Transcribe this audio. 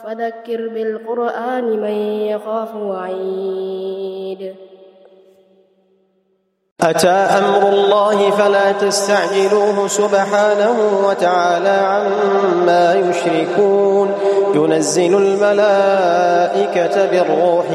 فذكر بالقرآن من يخاف وعيد. أتى أمر الله فلا تستعجلوه سبحانه وتعالى عما يشركون. ينزل الملائكة بالروح